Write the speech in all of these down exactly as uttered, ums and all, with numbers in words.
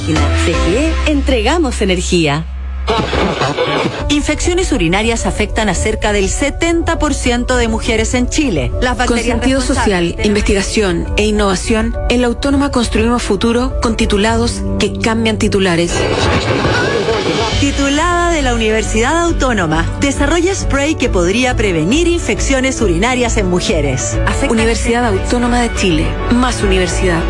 C G E entregamos energía. Infecciones urinarias afectan a cerca del setenta por ciento de mujeres en Chile. Las Con sentido social, investigación e innovación, en la Autónoma construimos futuro con titulados que cambian titulares. Titulada de la Universidad Autónoma, desarrolla spray que podría prevenir infecciones urinarias en mujeres. Afecta Universidad Autónoma de Chile, más universidad.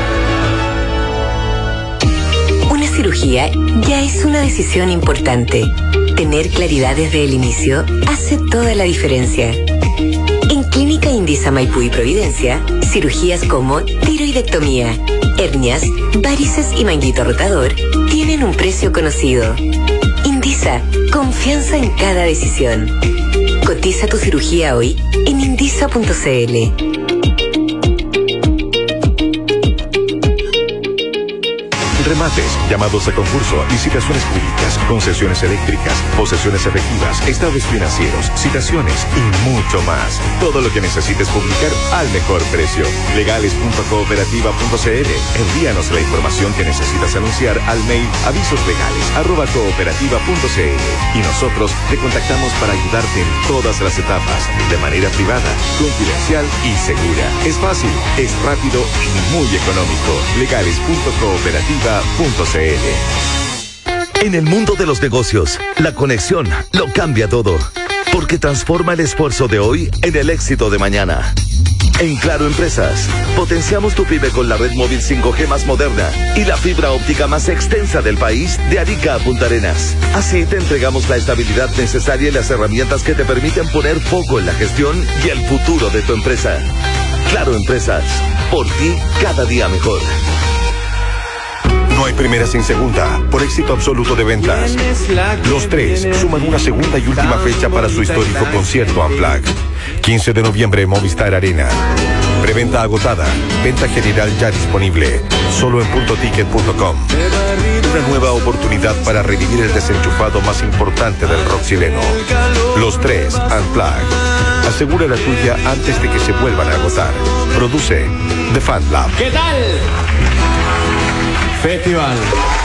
Una cirugía ya es una decisión importante. Tener claridad desde el inicio hace toda la diferencia. En Clínica Indisa Maipú y Providencia, cirugías como tiroidectomía, hernias, varices y manguito rotador tienen un precio conocido. Indisa, confianza en cada decisión. Cotiza tu cirugía hoy en indisa punto c l. Remates, llamados a concurso, licitaciones públicas, concesiones eléctricas, posesiones efectivas, estados financieros, citaciones y mucho más. Todo lo que necesites publicar al mejor precio. legales punto cooperativa punto c l. Envíanos la información que necesitas anunciar al mail avisoslegales arroba cooperativa punto c l y nosotros te contactamos para ayudarte en todas las etapas, de manera privada, confidencial y segura. Es fácil, es rápido y muy económico. legales punto cooperativa punto c l. En el mundo de los negocios, la conexión lo cambia todo, porque transforma el esfuerzo de hoy en el éxito de mañana. En Claro Empresas, potenciamos tu pyme con la red móvil cinco G más moderna y la fibra óptica más extensa del país, de Arica a Punta Arenas. Así te entregamos la estabilidad necesaria y las herramientas que te permiten poner foco en la gestión y el futuro de tu empresa. Claro Empresas, por ti cada día mejor. No hay primera sin segunda, por éxito absoluto de ventas. Los Tres suman una segunda y última fecha para su histórico concierto Unplugged. quince de noviembre, Movistar Arena. Preventa agotada, venta general ya disponible, solo en punto ticket punto com. Una nueva oportunidad para revivir el desenchufado más importante del rock chileno. Los Tres Unplugged. Asegura la tuya antes de que se vuelvan a agotar. Produce The Fan Lab. ¿Qué tal? Festival.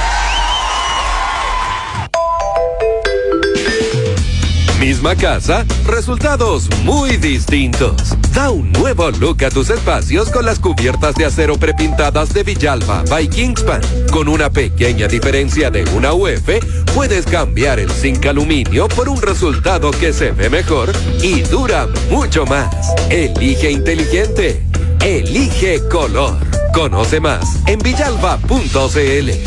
Misma casa, resultados muy distintos. Da un nuevo look a tus espacios con las cubiertas de acero prepintadas de Villalba by Kingspan. Con una pequeña diferencia de una U F, puedes cambiar el zinc aluminio por un resultado que se ve mejor y dura mucho más. Elige inteligente. Elige color. Conoce más en villalba punto c l.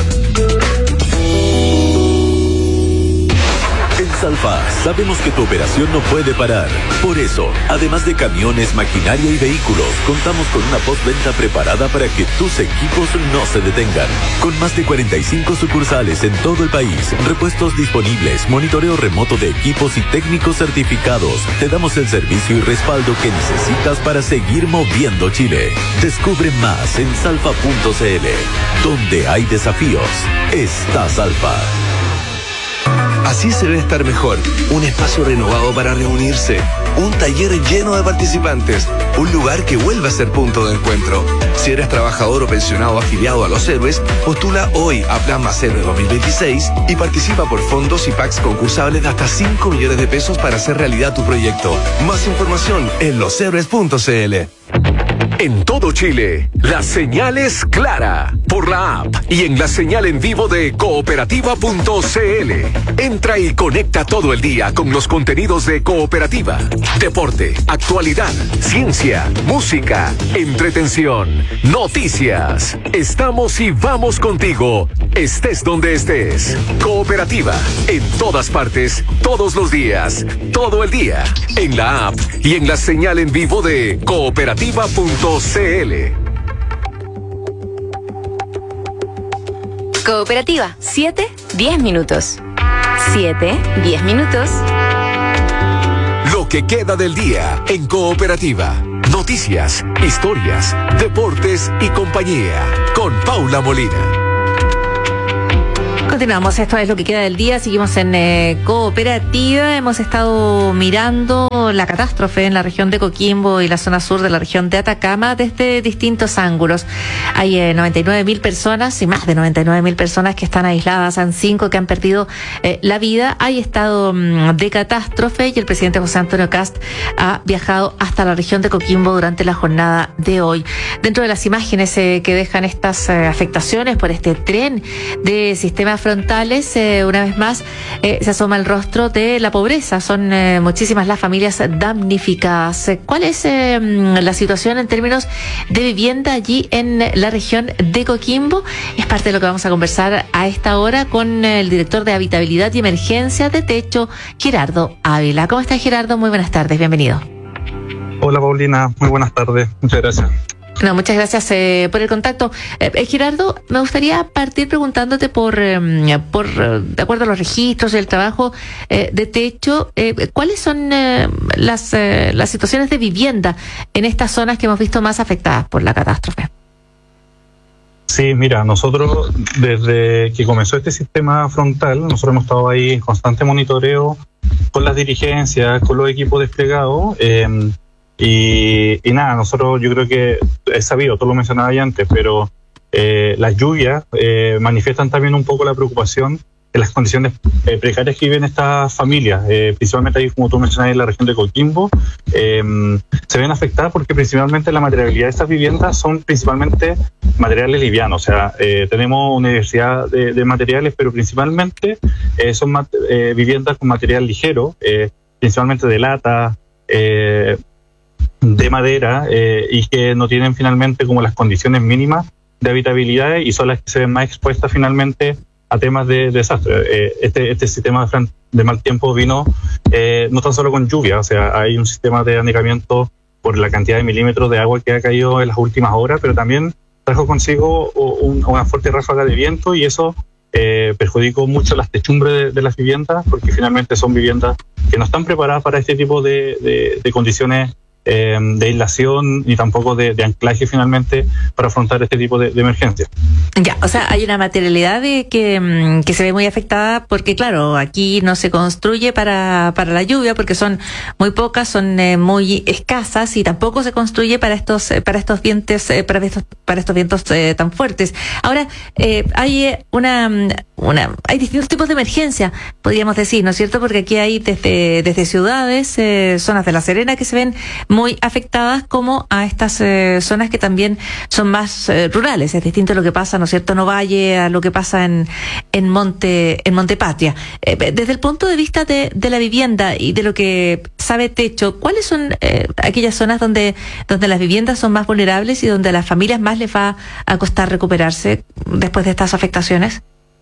En Salfa sabemos que tu operación no puede parar. Por eso, además de camiones, maquinaria y vehículos, contamos con una postventa preparada para que tus equipos no se detengan. Con más de cuarenta y cinco sucursales en todo el país, repuestos disponibles, monitoreo remoto de equipos y técnicos certificados, te damos el servicio y respaldo que necesitas para seguir moviendo Chile. Descubre más en salfa punto c l. Donde hay desafíos, está Salfa. Así se debe estar mejor. Un espacio renovado para reunirse. Un taller lleno de participantes. Un lugar que vuelve a ser punto de encuentro. Si eres trabajador o pensionado afiliado a Los Héroes, postula hoy a Plan Más Héroe dos mil veintiséis y participa por fondos y packs concursables de hasta cinco millones de pesos para hacer realidad tu proyecto. Más información en los héroes punto c l. En todo Chile, la señal es clara por la app y en la señal en vivo de cooperativa punto c l. Entra y conecta todo el día con los contenidos de Cooperativa. Deporte, actualidad, ciencia, música, entretención, noticias. Estamos y vamos contigo, estés donde estés. Cooperativa, en todas partes, todos los días, todo el día, en la app y en la señal en vivo de cooperativa punto c l. Cooperativa, siete, diez minutos. siete, diez minutos. Lo que queda del día en Cooperativa. Noticias, historias, deportes y compañía. Con Paula Molina. Continuamos, esto es lo que queda del día. Seguimos en eh, Cooperativa. Hemos estado mirando viviendo la catástrofe en la región de Coquimbo y la zona sur de la región de Atacama desde distintos ángulos. Hay eh, noventa y nueve mil personas y más de noventa y nueve mil personas que están aisladas, han cinco que han perdido eh, la vida. Hay estado mm, de catástrofe y el presidente José Antonio Kast ha viajado hasta la región de Coquimbo durante la jornada de hoy. Dentro de las imágenes eh, que dejan estas eh, afectaciones por este tren de sistemas frontales, eh, una vez más eh, se asoma el rostro de la pobreza. Son eh, muchísimas las familias damnificadas. ¿Cuál es eh, la situación en términos de vivienda allí en la región de Coquimbo? Es parte de lo que vamos a conversar a esta hora con el director de Habitabilidad y Emergencia de Techo, Gerardo Ávila. ¿Cómo está, Gerardo? Muy buenas tardes, bienvenido. Hola, Paulina, muy buenas tardes, muchas gracias. No, muchas gracias eh, por el contacto. Eh, Gerardo, me gustaría partir preguntándote por, eh, por eh, de acuerdo a los registros y el trabajo eh, de Techo, eh, ¿cuáles son eh, las, eh, las situaciones de vivienda en estas zonas que hemos visto más afectadas por la catástrofe? Sí, mira, nosotros desde que comenzó este sistema frontal, nosotros hemos estado ahí en constante monitoreo con las dirigencias, con los equipos desplegados, eh, Y, y nada, nosotros yo creo que es sabido, tú lo mencionabas ya antes, pero eh, las lluvias eh, manifiestan también un poco la preocupación de las condiciones eh, precarias que viven estas familias, eh, principalmente ahí, como tú mencionabas, en la región de Coquimbo, eh, se ven afectadas porque principalmente la materialidad de estas viviendas son principalmente materiales livianos, o sea, eh, tenemos una diversidad de, de materiales, pero principalmente eh, son mat- eh, viviendas con material ligero, eh, principalmente de lata, eh, de madera eh, y que no tienen finalmente como las condiciones mínimas de habitabilidad y son las que se ven más expuestas finalmente a temas de, de desastre. Eh, este, este sistema de, de mal tiempo vino eh, no tan solo con lluvia, o sea, hay un sistema de anegamiento por la cantidad de milímetros de agua que ha caído en las últimas horas, pero también trajo consigo un, una fuerte ráfaga de viento y eso eh, perjudicó mucho las techumbres de, de las viviendas porque finalmente son viviendas que no están preparadas para este tipo de, de, de condiciones Eh, de aislación y tampoco de, de anclaje finalmente para afrontar este tipo de, de emergencias. Ya, o sea, hay una materialidad de que, que se ve muy afectada porque, claro, aquí no se construye para, para la lluvia porque son muy pocas, son eh, muy escasas y tampoco se construye para estos para estos vientos eh, para estos para estos vientos eh, tan fuertes. Ahora eh, hay una una hay distintos tipos de emergencia, podríamos decir, ¿no es cierto? Porque aquí hay desde desde ciudades, eh, zonas de La Serena que se ven muy afectadas, como a estas eh, zonas que también son más eh, rurales. Es distinto lo que pasa, ¿no es cierto?, en Ovalle a lo que pasa en en Monte en Monte Patria. Eh, desde el punto de vista de, de la vivienda y de lo que sabe Techo, ¿cuáles son eh, aquellas zonas donde donde las viviendas son más vulnerables y donde a las familias más les va a costar recuperarse después de estas afectaciones?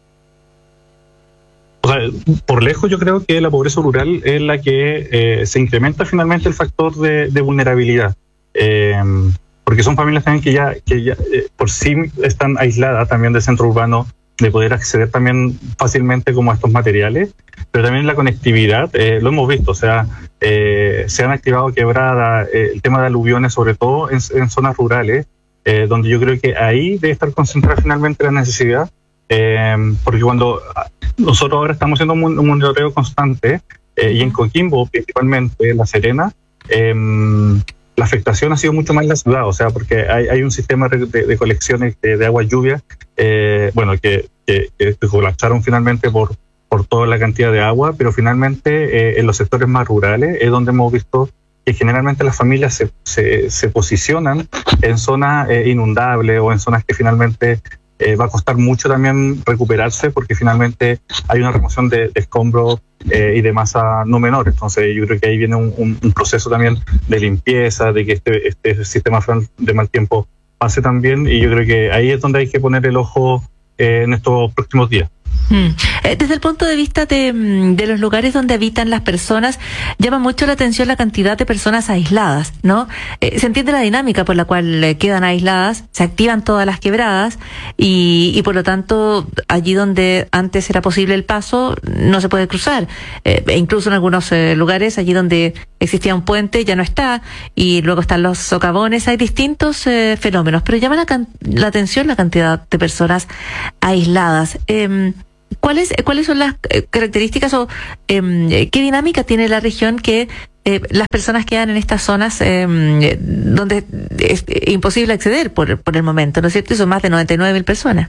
O sea, por lejos yo creo que la pobreza rural es la que eh, se incrementa finalmente el factor de, de vulnerabilidad, eh, porque son familias también que ya, que ya eh, por sí están aisladas también del centro urbano, de poder acceder también fácilmente como a estos materiales, pero también la conectividad, eh, lo hemos visto, o sea, eh, se han activado quebradas, eh, el tema de aluviones sobre todo en, en zonas rurales, eh, donde yo creo que ahí debe estar concentrada finalmente la necesidad. Eh, porque cuando nosotros ahora estamos haciendo un, un monitoreo constante eh, y en Coquimbo, principalmente en La Serena, eh, la afectación ha sido mucho más en la ciudad, o sea, porque hay, hay un sistema de, de colecciones de, de agua lluvia, eh, bueno, que, que, que colapsaron finalmente por, por toda la cantidad de agua, pero finalmente eh, en los sectores más rurales es donde hemos visto que generalmente las familias se, se, se posicionan en zonas eh, inundables o en zonas que finalmente Eh, va a costar mucho también recuperarse porque finalmente hay una remoción de, de escombros eh, y de masa no menor. Entonces yo creo que ahí viene un, un, un proceso también de limpieza, de que este, este sistema de mal tiempo pase también, y yo creo que ahí es donde hay que poner el ojo eh, en estos próximos días. Hmm. Desde el punto de vista de, de los lugares donde habitan las personas, llama mucho la atención la cantidad de personas aisladas, ¿no? Eh, se entiende la dinámica por la cual eh, quedan aisladas, se activan todas las quebradas y, y por lo tanto allí donde antes era posible el paso no se puede cruzar. Eh, e incluso en algunos eh, lugares, allí donde existía un puente ya no está, y luego están los socavones. Hay distintos eh, fenómenos, pero llama la, can- la atención la cantidad de personas aisladas. Eh, ¿Cuáles, cuáles son las características o eh, qué dinámica tiene la región que eh, las personas quedan en estas zonas eh, donde es imposible acceder por, por el momento, ¿no es cierto? Y son más de noventa y nueve mil personas.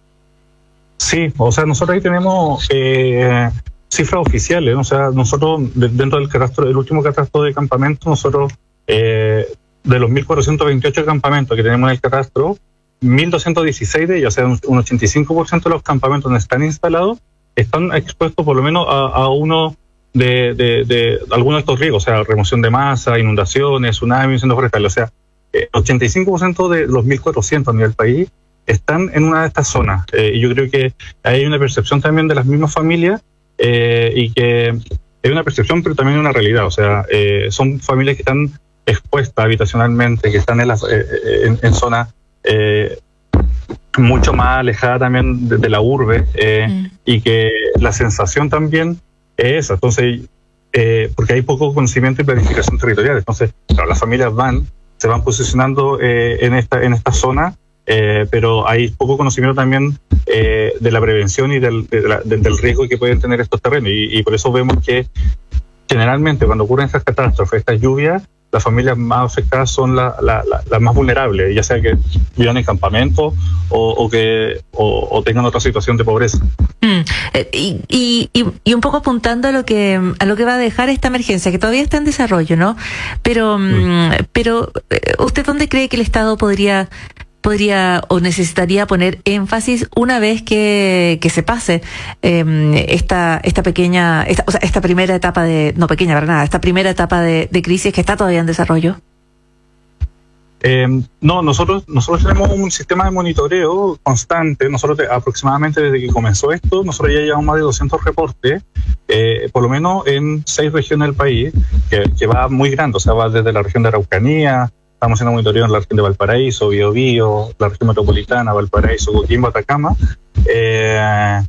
Sí, o sea, nosotros ahí tenemos eh, cifras oficiales, ¿no? O sea, nosotros de, dentro del catastro, el último catastro de campamentos, nosotros eh, de los mil cuatrocientos veintiocho campamentos que tenemos en el catastro, mil doscientos dieciséis de ellos, o sea, un, un ochenta y cinco por ciento de los campamentos donde están instalados están expuestos por lo menos a, a uno de, de, de algunos de estos riesgos, o sea, remoción de masa, inundaciones, tsunamis, incendios forestales, o sea, eh, ochenta y cinco por ciento de los mil cuatrocientos a nivel país están en una de estas zonas. Eh, y yo creo que hay una percepción también de las mismas familias eh, y que es una percepción, pero también una realidad. O sea, eh, son familias que están expuestas habitacionalmente, que están en, las, eh, en, en zonas eh, mucho más alejadas también de, de la urbe eh, mm. y que la sensación también es esa. Entonces, eh, porque hay poco conocimiento y planificación territorial. Entonces, claro, las familias van, se van posicionando eh, en esta en esta zona. Eh, pero hay poco conocimiento también eh, de la prevención y del, de la, de, del riesgo que pueden tener estos terrenos. Y, y por eso vemos que generalmente cuando ocurren estas catástrofes, estas lluvias, las familias más afectadas son las la, la, la más vulnerables, ya sea que vivan en campamentos o, o que o, o tengan otra situación de pobreza. Mm. Eh, y, y, y un poco apuntando a lo que a lo que va a dejar esta emergencia, que todavía está en desarrollo, ¿no? Pero, mm. pero ¿usted dónde cree que el Estado podría podría o necesitaría poner énfasis una vez que, que se pase eh, esta esta pequeña, esta, o sea, esta primera etapa de, no pequeña para nada, esta primera etapa de, de crisis que está todavía en desarrollo? Eh, no, nosotros nosotros tenemos un sistema de monitoreo constante. Nosotros te, aproximadamente desde que comenzó esto, nosotros ya llevamos más de doscientos reportes, eh, por lo menos en seis regiones del país, que, que va muy grande, o sea, va desde la región de Araucanía. Estamos haciendo monitoreo en la región de Valparaíso, Biobío, la región metropolitana, Valparaíso, Coquimbo, Atacama. Eh,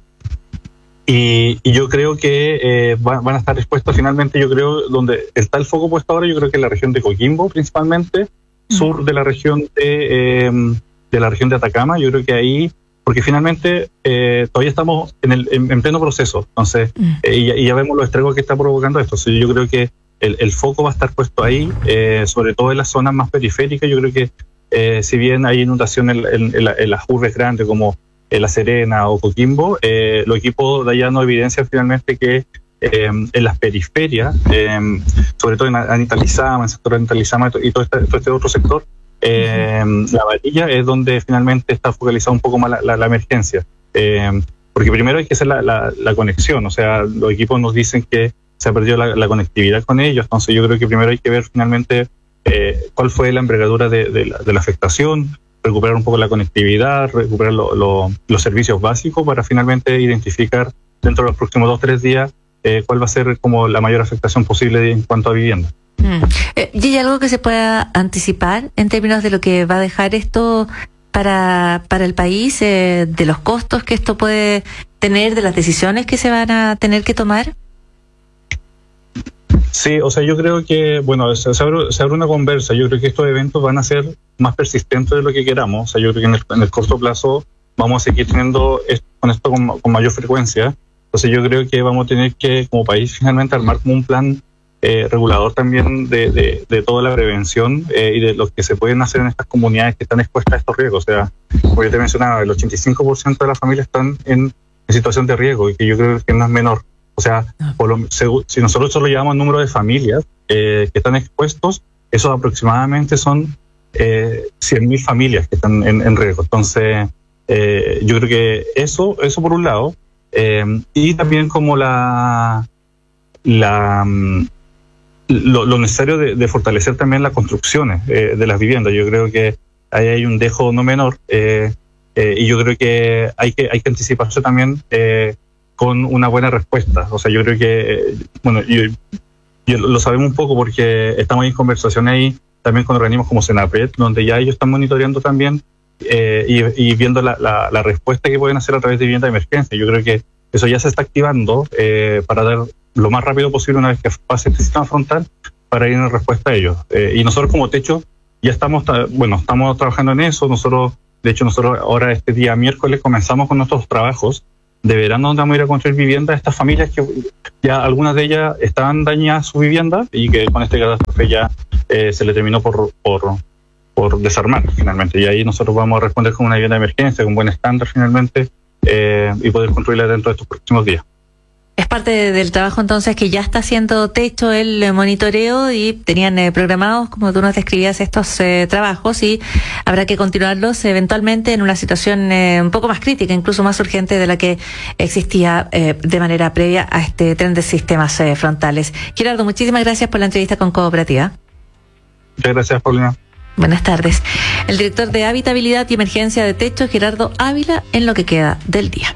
y, y yo creo que eh, van, van a estar expuestos finalmente, yo creo, donde está el foco puesto ahora, yo creo que en la región de Coquimbo principalmente, mm. sur de la región de, eh, de la región de Atacama, yo creo que ahí, porque finalmente eh, todavía estamos en, el, en, en pleno proceso, entonces, mm. eh, y, y ya vemos los estragos que está provocando esto. Entonces, yo creo que El, el foco va a estar puesto ahí, eh, sobre todo en las zonas más periféricas. Yo creo que eh, si bien hay inundación en, en, en, la, en las urbes grandes como en La Serena o Coquimbo, eh, los equipos de allá no evidencian finalmente que eh, en las periferias, eh, sobre todo en Anita Lizama, en el sector de Anita Lizama y todo este, todo este otro sector, eh, uh-huh. la varilla es donde finalmente está focalizada un poco más la, la, la emergencia. Eh, porque primero hay que hacer la, la, la conexión, o sea, los equipos nos dicen que se ha perdido la, la conectividad con ellos, entonces yo creo que primero hay que ver finalmente eh, cuál fue la envergadura de, de, la, de la afectación, recuperar un poco la conectividad, recuperar lo, lo, los servicios básicos para finalmente identificar dentro de los próximos dos o tres días eh, cuál va a ser como la mayor afectación posible en cuanto a vivienda. Mm. Eh, ¿Y hay algo que se pueda anticipar en términos de lo que va a dejar esto para, para el país, eh, de los costos que esto puede tener, de las decisiones que se van a tener que tomar? Sí, o sea, yo creo que, bueno, se, se, abre, se abre una conversa. Yo creo que estos eventos van a ser más persistentes de lo que queramos. O sea, yo creo que en el, en el corto plazo vamos a seguir teniendo esto, con esto con, con mayor frecuencia. Entonces yo creo que vamos a tener que, como país, finalmente armar como un plan eh, regulador también de, de, de toda la prevención eh, y de lo que se pueden hacer en estas comunidades que están expuestas a estos riesgos. O sea, como yo te mencionaba, el ochenta y cinco por ciento de las familias están en, en situación de riesgo y que yo creo que no es menor. O sea, por lo, si nosotros solo llevamos el número de familias eh, que están expuestos, esos aproximadamente son eh, cien mil familias que están en, en riesgo. Entonces, eh, yo creo que eso, eso por un lado, eh, y también como la, la lo, lo necesario de, de fortalecer también las construcciones eh, de las viviendas. Yo creo que ahí hay un dejo no menor eh, eh, y yo creo que hay que hay que anticiparse también eh, con una buena respuesta. O sea, yo creo que, bueno, yo, yo lo sabemos un poco porque estamos en conversación ahí también con organismos como Senapred, donde ya ellos están monitoreando también eh, y, y viendo la, la, la respuesta que pueden hacer a través de vivienda de emergencia. Yo creo que eso ya se está activando eh, para dar lo más rápido posible una vez que pase este sistema frontal para ir en respuesta a ellos. Eh, y nosotros como Techo ya estamos, bueno, estamos trabajando en eso. Nosotros, de hecho, nosotros ahora este día miércoles comenzamos con nuestros trabajos de verano donde vamos a ir a construir viviendas a estas familias que ya algunas de ellas estaban dañadas su vivienda y que con este catástrofe ya eh, se le terminó por, por, por desarmar finalmente. Y ahí nosotros vamos a responder con una vivienda de emergencia, con buen estándar finalmente, eh, y poder construirla dentro de estos próximos días. Es parte del trabajo entonces que ya está haciendo Techo el eh, monitoreo y tenían eh, programados, como tú nos describías, estos eh, trabajos y habrá que continuarlos eventualmente en una situación eh, un poco más crítica, incluso más urgente de la que existía eh, de manera previa a este tren de sistemas eh, frontales. Gerardo, muchísimas gracias por la entrevista con Cooperativa. Muchas gracias, Paulina. Buenas tardes. El director de Habitabilidad y Emergencia de Techo, Gerardo Ávila, en lo que queda del día.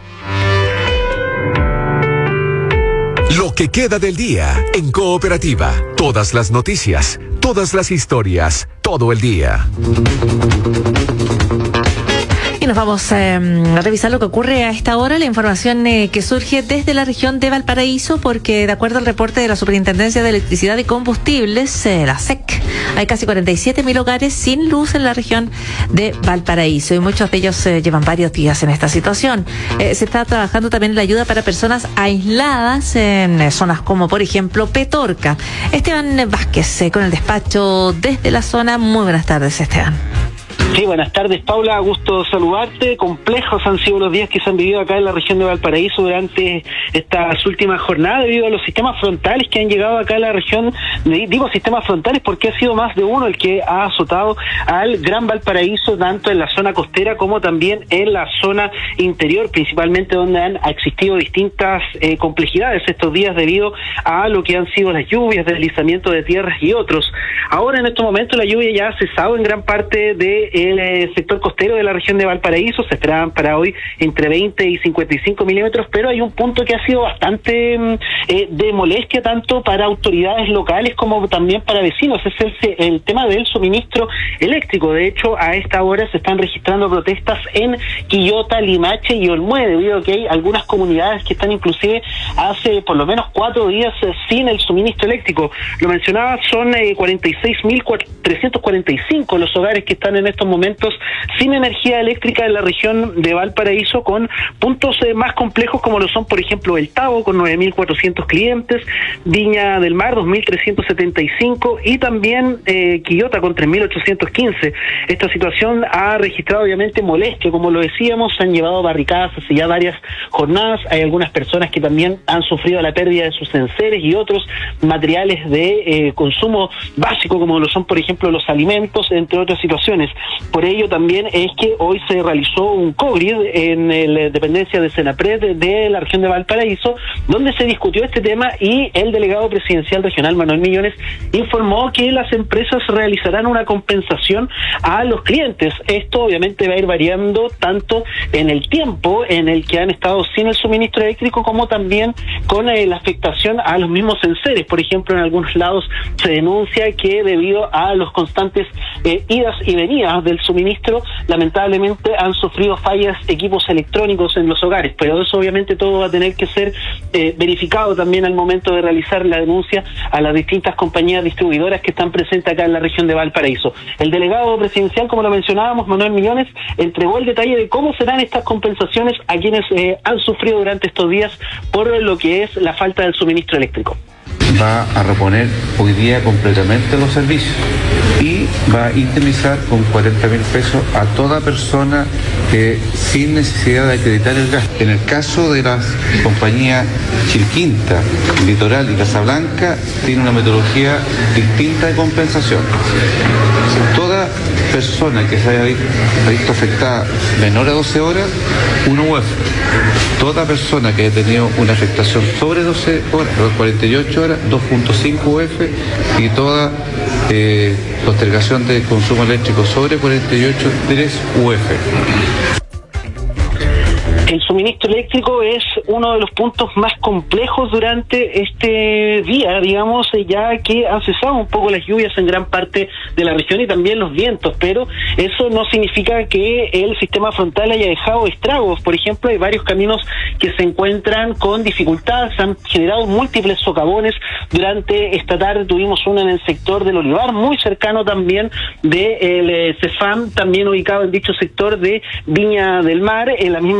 Lo que queda del día en Cooperativa. Todas las noticias, todas las historias, todo el día. Y nos vamos eh, a revisar lo que ocurre a esta hora, la información eh, que surge desde la región de Valparaíso, porque de acuerdo al reporte de la Superintendencia de Electricidad y Combustibles, eh, la S E C, hay casi cuarenta y siete mil hogares sin luz en la región de Valparaíso y muchos de ellos eh, llevan varios días en esta situación. Eh, se está trabajando también en la ayuda para personas aisladas en eh, zonas como por ejemplo Petorca. Esteban Vázquez eh, con el despacho desde la zona. Muy buenas tardes, Esteban. Sí, buenas tardes, Paula, gusto saludarte. Complejos han sido los días que se han vivido acá en la región de Valparaíso durante estas últimas jornadas debido a los sistemas frontales que han llegado acá a la región. Digo sistemas frontales porque ha sido más de uno el que ha azotado al Gran Valparaíso, tanto en la zona costera como también en la zona interior, principalmente donde han existido distintas eh, complejidades estos días debido a lo que han sido las lluvias, deslizamiento de tierras y otros. Ahora en estos momentos la lluvia ya ha cesado en gran parte de el eh, sector costero de la región de Valparaíso. Se esperaban para hoy entre veinte y cincuenta y cinco milímetros, pero hay un punto que ha sido bastante eh, de molestia tanto para autoridades locales como también para vecinos. Es el, el tema del suministro eléctrico. De hecho, a esta hora se están registrando protestas en Quillota, Limache y Olmué, debido a que hay algunas comunidades que están inclusive hace por lo menos cuatro días eh, sin el suministro eléctrico. Lo mencionaba, son eh, cuarenta y seis mil trescientos cuarenta y cinco los hogares que están en estos momentos sin energía eléctrica en la región de Valparaíso, con puntos eh, más complejos como lo son por ejemplo El Tabo con nueve mil cuatrocientos clientes, Viña del Mar dos mil trescientos setenta y cinco y también eh, Quillota con tres mil ochocientos quince. Esta situación ha registrado obviamente molestia, como lo decíamos, se han llevado barricadas hace ya varias jornadas. Hay algunas personas que también han sufrido la pérdida de sus enseres y otros materiales de eh, consumo básico como lo son por ejemplo los alimentos, entre otras situaciones. Por ello también es que hoy se realizó un COGRID en la dependencia de Senapred de, de la región de Valparaíso, donde se discutió este tema y el delegado presidencial regional Manuel Millones informó que las empresas realizarán una compensación a los clientes. Esto obviamente va a ir variando tanto en el tiempo en el que han estado sin el suministro eléctrico como también con eh, la afectación a los mismos enseres. Por ejemplo, en algunos lados se denuncia que debido a los constantes eh, idas y venidas del suministro, lamentablemente han sufrido fallas equipos electrónicos en los hogares, pero eso obviamente todo va a tener que ser eh, verificado también al momento de realizar la denuncia a las distintas compañías distribuidoras que están presentes acá en la región de Valparaíso. El delegado presidencial, como lo mencionábamos, Manuel Millones, entregó el detalle de cómo serán estas compensaciones a quienes eh, han sufrido durante estos días por lo que es la falta del suministro eléctrico. Va a reponer hoy día completamente los servicios y va a indemnizar con cuarenta mil pesos a toda persona que sin necesidad de acreditar el gasto. En el caso de las compañías Chilquinta, Litoral y Casablanca, tiene una metodología distinta de compensación. Toda persona que se haya visto afectada menor a doce horas, una U F. Toda persona que haya tenido una afectación sobre doce horas, cuarenta y ocho horas, dos punto cinco U F, y toda eh, postergación de consumo eléctrico sobre cuarenta y ocho, tres U F. El suministro eléctrico es uno de los puntos más complejos durante este día, digamos, ya que han cesado un poco las lluvias en gran parte de la región y también los vientos, pero eso no significa que el sistema frontal haya dejado estragos. Por ejemplo, hay varios caminos que se encuentran con dificultades, han generado múltiples socavones. Durante esta tarde tuvimos uno en el sector del Olivar, muy cercano también del eh, CESFAM, también ubicado en dicho sector de Viña del Mar, en la misma ciudad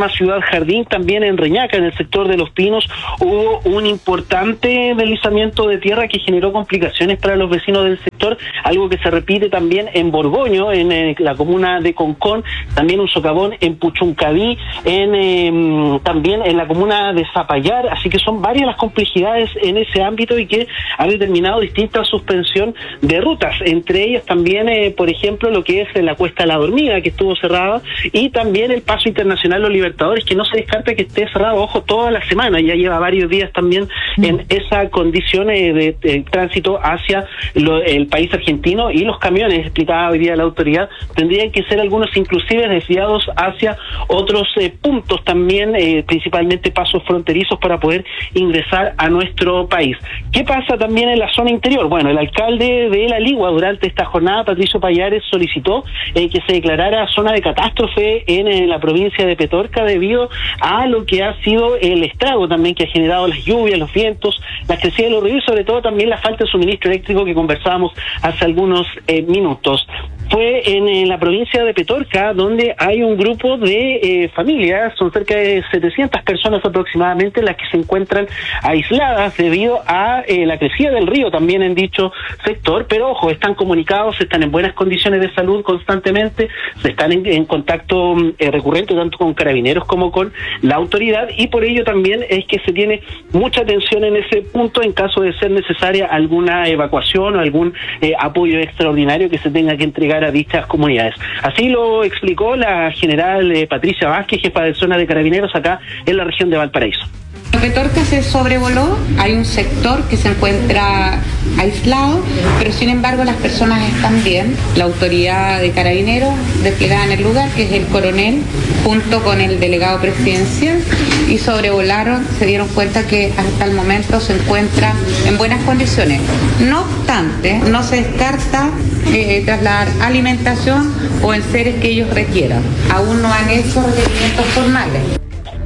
Jardín, también en Reñaca, en el sector de Los Pinos, hubo un importante deslizamiento de tierra que generó complicaciones para los vecinos del sector, algo que se repite también en Borgoño, en eh, la comuna de Concón, también un socavón en Puchuncaví, en eh, también en la comuna de Zapallar, así que son varias las complejidades en ese ámbito y que ha determinado distinta suspensión de rutas, entre ellas también, eh, por ejemplo, lo que es la Cuesta La Dormida, que estuvo cerrada, y también el Paso Internacional Los Libertadores, que no se descarta que esté cerrado, ojo, toda la semana, ya lleva varios días también en esa condición eh, de, de tránsito hacia lo, el país argentino, y los camiones, explicaba hoy día la autoridad, tendrían que ser algunos inclusive desviados hacia otros eh, puntos también, eh, principalmente pasos fronterizos para poder ingresar a nuestro país. ¿Qué pasa también en la zona interior? Bueno, el alcalde de La Ligua durante esta jornada, Patricio Pallares, solicitó eh, que se declarara zona de catástrofe en, en la provincia de Petorca debido a lo que ha sido el estrago también que ha generado las lluvias, los vientos, las crecidas de los ríos y sobre todo también la falta de suministro eléctrico que conversábamos hace algunos eh, minutos. Fue en, en la provincia de Petorca donde hay un grupo de eh, familias, son cerca de setecientas personas aproximadamente las que se encuentran aisladas debido a eh, la crecida del río también en dicho sector, pero ojo, están comunicados, están en buenas condiciones de salud constantemente, se están en, en contacto eh, recurrente tanto con carabineros como con la autoridad, y por ello también es que se tiene mucha atención en ese punto en caso de ser necesaria alguna evacuación o algún eh, apoyo extraordinario que se tenga que entregar a dichas comunidades. Así lo explicó la general eh, Patricia Vázquez, jefa de zona de carabineros acá en la región de Valparaíso. Petorca se sobrevoló, hay un sector que se encuentra aislado, pero sin embargo las personas están bien. La autoridad de carabineros desplegada en el lugar, que es el coronel, junto con el delegado presidencial, y sobrevolaron, se dieron cuenta que hasta el momento se encuentra en buenas condiciones. No obstante, no se descarta eh, trasladar alimentación o enseres que ellos requieran. Aún no han hecho requerimientos formales.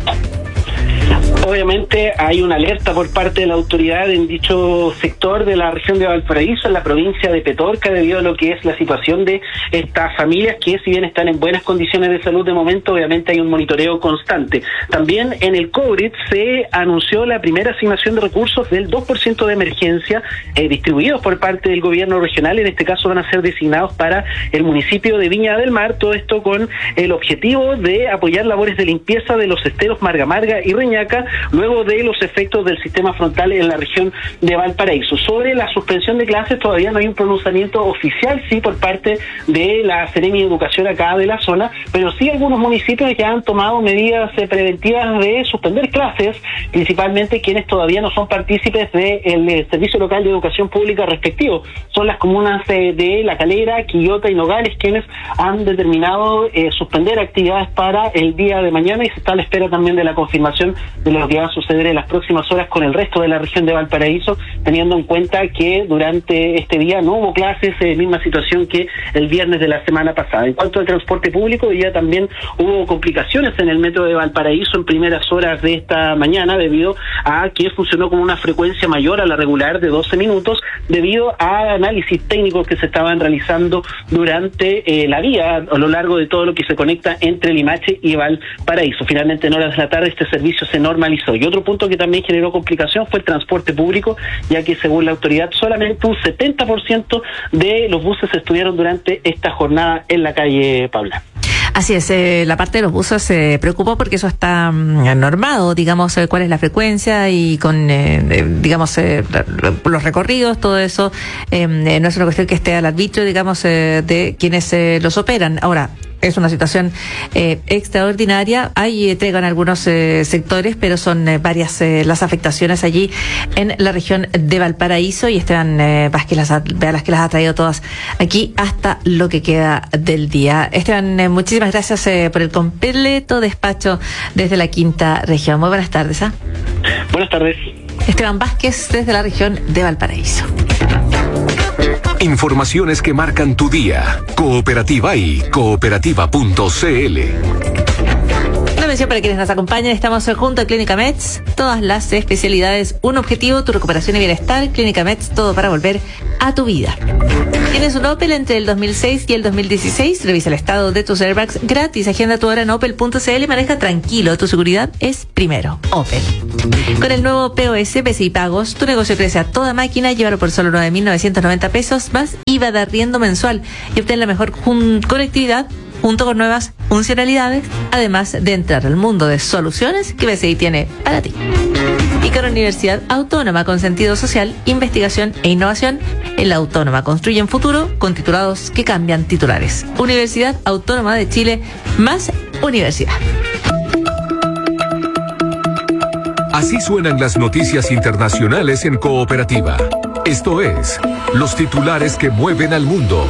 Obviamente hay una alerta por parte de la autoridad en dicho sector de la región de Valparaíso, en la provincia de Petorca, debido a lo que es la situación de estas familias que, si bien están en buenas condiciones de salud de momento, obviamente hay un monitoreo constante. También en el COVID se anunció la primera asignación de recursos del dos por ciento de emergencia eh, distribuidos por parte del gobierno regional. En este caso van a ser designados para el municipio de Viña del Mar, todo esto con el objetivo de apoyar labores de limpieza de los esteros Marga Marga y Reñaca, luego de los efectos del sistema frontal en la región de Valparaíso. Sobre la suspensión de clases todavía no hay un pronunciamiento oficial, sí, por parte de la Seremi de Educación acá de la zona, pero sí algunos municipios ya han tomado medidas eh, preventivas de suspender clases, principalmente quienes todavía no son partícipes del eh, Servicio Local de Educación Pública respectivo. Son las comunas eh, de La Calera, Quillota y Nogales quienes han determinado eh, suspender actividades para el día de mañana, y se está a la espera también de la confirmación de lo que va a suceder en las próximas horas con el resto de la región de Valparaíso, teniendo en cuenta que durante este día no hubo clases, eh, misma situación que el viernes de la semana pasada. En cuanto al transporte público, hoy día también hubo complicaciones en el metro de Valparaíso en primeras horas de esta mañana, debido a que funcionó con una frecuencia mayor a la regular de doce minutos, debido a análisis técnicos que se estaban realizando durante eh, la vía a lo largo de todo lo que se conecta entre Limache y Valparaíso. Finalmente, en horas de la tarde, este servicio se normalizó. Y otro punto que también generó complicación fue el transporte público, ya que según la autoridad solamente un setenta por ciento de los buses estuvieron durante esta jornada en la calle Paula. Así es, eh, la parte de los buses se eh, preocupó porque eso está mm, normado, digamos, eh, cuál es la frecuencia y con, eh, eh, digamos, eh, los recorridos, todo eso, eh, eh, no es una cuestión que esté al arbitrio, digamos, eh, de quienes eh, los operan. Ahora, es una situación eh, extraordinaria. Hay eh, trega en algunos eh, sectores, pero son eh, varias eh, las afectaciones allí en la región de Valparaíso, y Esteban eh, Vázquez las ha, las que las ha traído todas aquí hasta lo que queda del día. Esteban, eh, muchísimas gracias eh, por el completo despacho desde la quinta región. Muy buenas tardes. ¿eh? Buenas tardes. Esteban Vázquez desde la región de Valparaíso. Informaciones que marcan tu día. Cooperativa y cooperativa punto c l. mención para quienes nos acompañan, estamos junto a Clínica Meds, todas las especialidades, un objetivo, tu recuperación y bienestar. Clínica Meds, todo para volver a tu vida. ¿Tienes un Opel entre el dos mil seis y el dos mil dieciséis? Revisa el estado de tus airbags gratis, agenda tu hora en opel punto c l y maneja tranquilo, tu seguridad es primero. Opel. Con el nuevo P O S, P C I Pagos, tu negocio crece a toda máquina, llévalo por solo nueve mil novecientos noventa pesos más I V A de arriendo mensual y obtén la mejor jun- conectividad junto con nuevas funcionalidades, además de entrar al mundo de soluciones que P C I tiene para ti. Y con Universidad Autónoma, con sentido social, investigación e innovación, en la Autónoma construyen futuro con titulados que cambian titulares. Universidad Autónoma de Chile, más universidad. Así suenan las noticias internacionales en Cooperativa. Esto es, los titulares que mueven al mundo.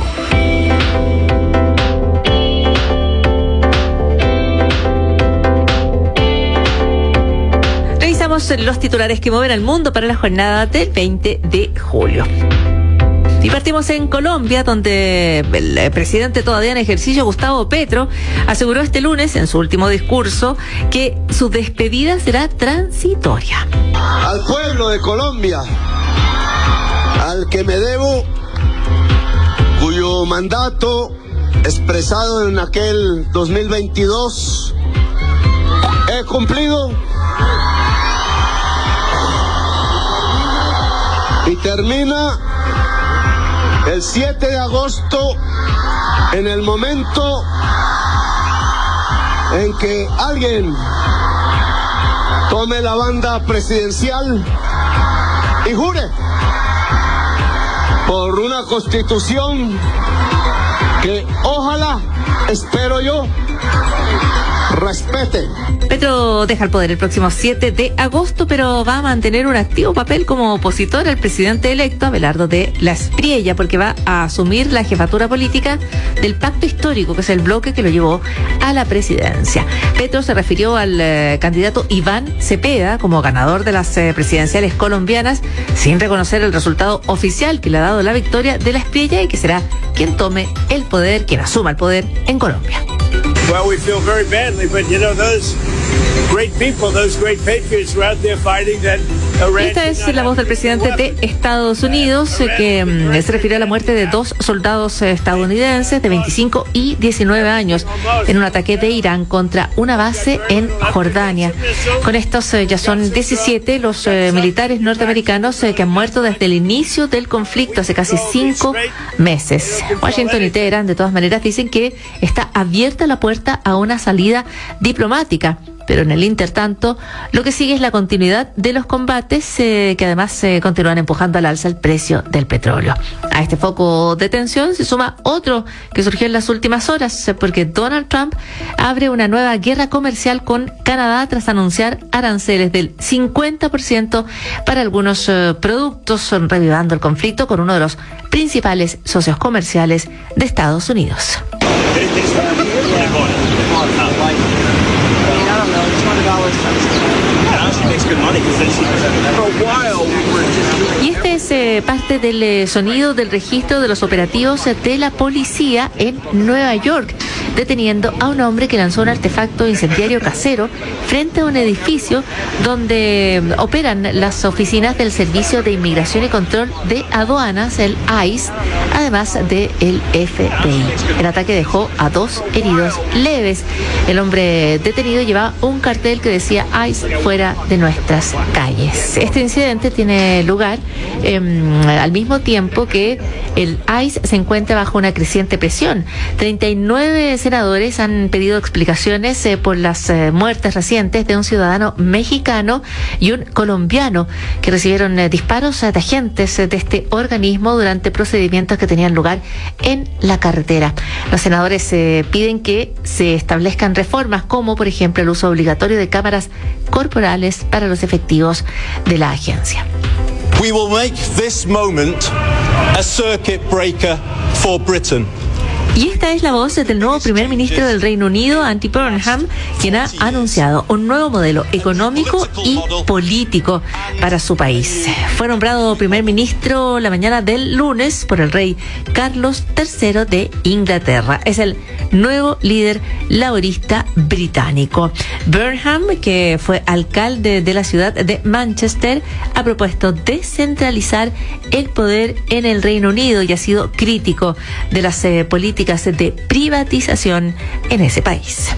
Revisamos los titulares que mueven al mundo para la jornada del veinte de julio. Y partimos en Colombia, donde el presidente todavía en ejercicio, Gustavo Petro, aseguró este lunes en su último discurso que su despedida será transitoria. Al pueblo de Colombia, al que me debo, cuyo mandato expresado en aquel dos mil veintidós he cumplido y termina el siete de agosto, en el momento en que alguien tome la banda presidencial y jure por una constitución que ojalá, espero yo, respete. Petro deja el poder el próximo siete de agosto, pero va a mantener un activo papel como opositor al presidente electo, Abelardo de la Espriella, porque va a asumir la jefatura política del pacto histórico, que es el bloque que lo llevó a la presidencia. Petro se refirió al eh, candidato Iván Cepeda como ganador de las eh, presidenciales colombianas, sin reconocer el resultado oficial que le ha dado la victoria de la Espriella y que será quien tome el poder, quien asuma el poder en Colombia. Well, we feel very badly, but you know, those great people, those great patriots were out there fighting that Iran. Esta es la voz del presidente de Estados Unidos, que mm, se refirió a la muerte de dos soldados estadounidenses de veinticinco y diecinueve años en un ataque de Irán contra una base en Jordania. Con estos eh, ya son diecisiete los eh, militares norteamericanos eh, que han muerto desde el inicio del conflicto hace casi cinco meses. Washington y Teherán, de todas maneras, dicen que está abierta la puerta a una salida diplomática. Pero en el intertanto, lo que sigue es la continuidad de los combates eh, que además eh, continúan empujando al alza el precio del petróleo. A este foco de tensión se suma otro que surgió en las últimas horas, eh, porque Donald Trump abre una nueva guerra comercial con Canadá tras anunciar aranceles del cincuenta por ciento para algunos eh, productos, revivando el conflicto con uno de los principales socios comerciales de Estados Unidos. Y este es eh, parte del eh, sonido del registro de los operativos eh, de la policía en Nueva York, deteniendo a un hombre que lanzó un artefacto incendiario casero frente a un edificio donde eh, operan las oficinas del Servicio de Inmigración y Control de Aduanas, el I C E, además del F B I. El ataque dejó a dos heridos leves. El hombre detenido llevaba un cartel que decía I C E fuera de nuestras calles. Este incidente tiene lugar eh, al mismo tiempo que el I C E se encuentra bajo una creciente presión. treinta y nueve senadores han pedido explicaciones eh, por las eh, muertes recientes de un ciudadano mexicano y un colombiano que recibieron eh, disparos eh, de agentes eh, de este organismo durante procedimientos que tenían lugar en la carretera. Los senadores eh, piden que se establezcan reformas como, por ejemplo, el uso obligatorio de cámaras corporales para los efectivos de la agencia. We will make this moment a circuit breaker for Britain. Y esta es la voz del nuevo primer ministro del Reino Unido, Andy Burnham, quien ha anunciado un nuevo modelo económico y político para su país. Fue nombrado primer ministro la mañana del lunes por el rey Carlos tercero de Inglaterra. Es el nuevo líder laborista británico. Burnham, que fue alcalde de la ciudad de Manchester, ha propuesto descentralizar el poder en el Reino Unido y ha sido crítico de las eh, políticas de privatización en ese país.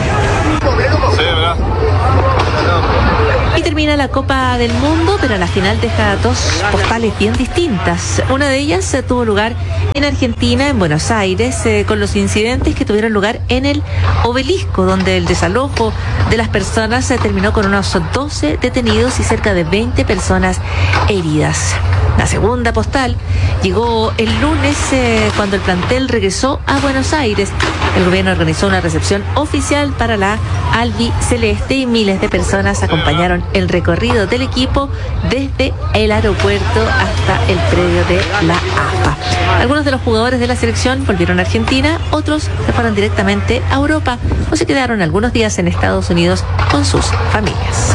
Y termina la Copa del Mundo, pero la final deja dos postales bien distintas. Una de ellas eh, tuvo lugar en Argentina, en Buenos Aires, eh, con los incidentes que tuvieron lugar en el Obelisco, donde el desalojo de las personas eh, terminó con unos doce detenidos y cerca de veinte personas heridas. La segunda postal llegó el lunes eh, cuando el plantel regresó a Buenos Aires. El gobierno organizó una recepción oficial para la albiceleste y miles de personas acompañaron el recorrido del equipo desde el aeropuerto hasta el predio de la A F A. Algunos de los jugadores de la selección volvieron a Argentina, otros se fueron directamente a Europa o se quedaron algunos días en Estados Unidos con sus familias.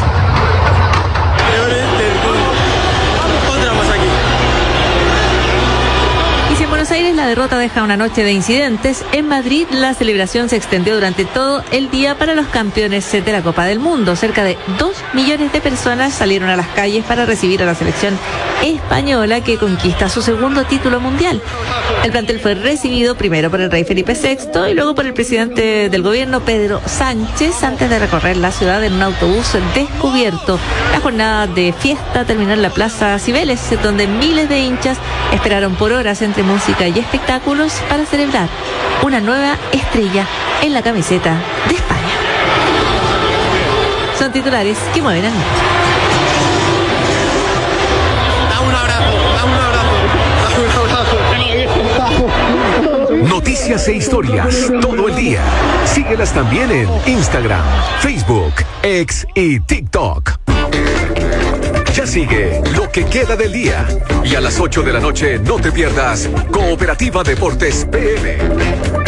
En Buenos Aires la derrota deja una noche de incidentes. En Madrid la celebración se extendió durante todo el día para los campeones de la Copa del Mundo. Cerca de dos millones de personas salieron a las calles para recibir a la selección española que conquista su segundo título mundial. El plantel fue recibido primero por el rey Felipe sexto y luego por el presidente del gobierno Pedro Sánchez antes de recorrer la ciudad en un autobús descubierto. La jornada de fiesta terminó en la Plaza Cibeles, donde miles de hinchas esperaron por horas entre música y espectáculos para celebrar una nueva estrella en la camiseta de España. Son titulares que mueven al mundo. Da un abrazo, da un abrazo, da un abrazo. Noticias e historias todo el día. Síguelas también en Instagram, Facebook, X y TikTok. Ya sigue lo que queda del día. Y a las ocho de la noche no te pierdas Cooperativa Deportes P M.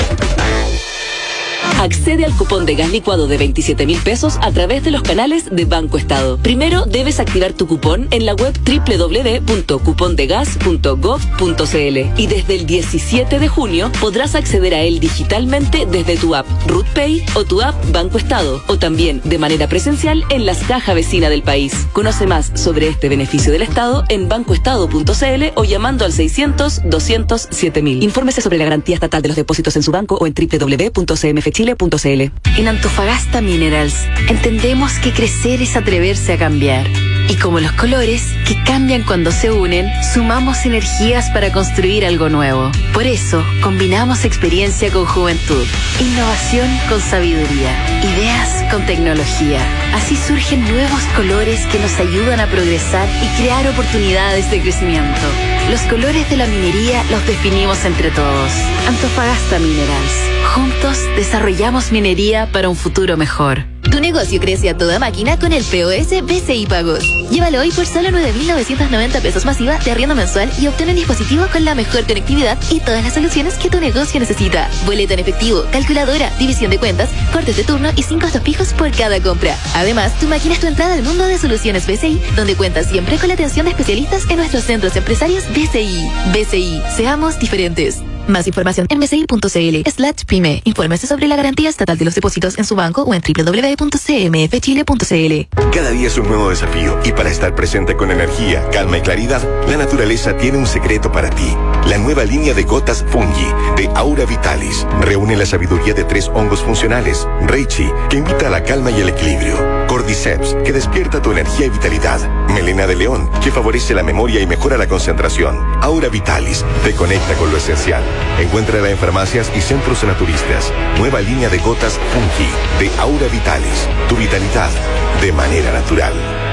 Accede al cupón de gas licuado de veintisiete mil pesos a través de los canales de Banco Estado. Primero debes activar tu cupón en la web doble u doble u doble u punto cupondegas punto gov punto c l y desde el diecisiete de junio podrás acceder a él digitalmente desde tu app RutPay o tu app Banco Estado o también de manera presencial en las cajas vecinas del país. Conoce más sobre este beneficio del Estado en bancoestado punto c l o llamando al seiscientos, doscientos siete mil. Infórmese sobre la garantía estatal de los depósitos en su banco o en doble u doble u doble u punto c m f chile punto c l. En Antofagasta Minerals entendemos que crecer es atreverse a cambiar. Y como los colores, que cambian cuando se unen, sumamos energías para construir algo nuevo. Por eso, combinamos experiencia con juventud, innovación con sabiduría, ideas con tecnología. Así surgen nuevos colores que nos ayudan a progresar y crear oportunidades de crecimiento. Los colores de la minería los definimos entre todos. Antofagasta Minerals. Juntos desarrollamos minería para un futuro mejor. Tu negocio crece a toda máquina con el P O S B C I Pagos. Llévalo hoy por solo nueve mil novecientos noventa pesos masiva de arriendo mensual y obtén un dispositivo con la mejor conectividad y todas las soluciones que tu negocio necesita. Boleto en efectivo, calculadora, división de cuentas, cortes de turno y sin costos fijos por cada compra. Además, tu máquina es tu entrada al mundo de soluciones B C I, donde cuentas siempre con la atención de especialistas en nuestros centros empresarios B C I. B C I, seamos diferentes. Más información en bci punto c l slash pyme. Infórmese sobre la garantía estatal de los depósitos en su banco o en doble u doble u doble u punto c m f chile punto c l. Cada día es un nuevo desafío y para estar presente con energía, calma y claridad, la naturaleza tiene un secreto para ti. La nueva línea de gotas Fungi de Aura Vitalis reúne la sabiduría de tres hongos funcionales. Reishi, que invita a la calma y el equilibrio. Cordyceps, que despierta tu energía y vitalidad. Melena de león, que favorece la memoria y mejora la concentración. Aura Vitalis te conecta con lo esencial. Encuéntrala en farmacias y centros naturistas. Nueva línea de gotas Fungi de Aura Vitalis. Tu vitalidad de manera natural.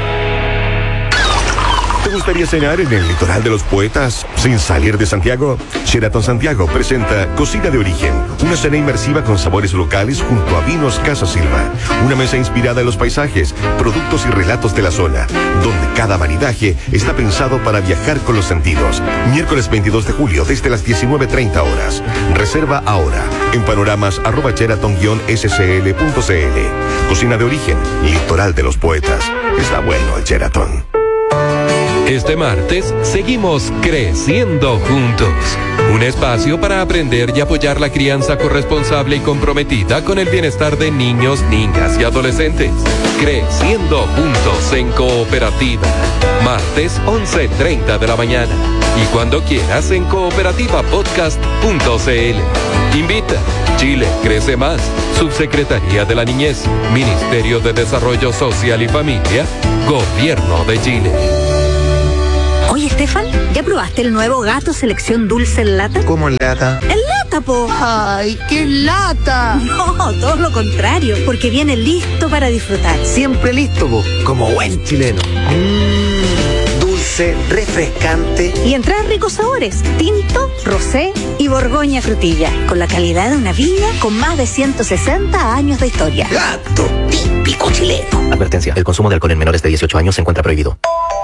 ¿Te gustaría cenar en el litoral de los poetas sin salir de Santiago? Sheraton Santiago presenta Cocina de Origen, una cena inmersiva con sabores locales junto a Vinos Casa Silva, una mesa inspirada en los paisajes, productos y relatos de la zona, donde cada maridaje está pensado para viajar con los sentidos. Miércoles veintidós de julio desde las diecinueve treinta horas. Reserva ahora en panoramas arroba sheraton guion s c l punto c l. Cocina de Origen, litoral de los poetas. Está bueno el Sheraton. Este martes seguimos creciendo juntos. Un espacio para aprender y apoyar la crianza corresponsable y comprometida con el bienestar de niños, niñas y adolescentes. Creciendo juntos en Cooperativa. Martes once treinta de la mañana. Y cuando quieras en cooperativa podcast punto c l. Invita. Chile crece más. Subsecretaría de la Niñez. Ministerio de Desarrollo Social y Familia. Gobierno de Chile. Oye, Estefan, ¿ya probaste el nuevo Gato Selección Dulce en lata? ¿Cómo en lata? ¡En lata, po! ¡Ay, qué lata! No, todo lo contrario, porque viene listo para disfrutar. Siempre listo, po, como buen chileno. Mmm, dulce, refrescante. Y en tres ricos sabores, tinto, rosé y borgoña frutilla, con la calidad de una viña con más de ciento sesenta años de historia. Gato, típico chileno. Advertencia, el consumo de alcohol en menores de dieciocho años se encuentra prohibido.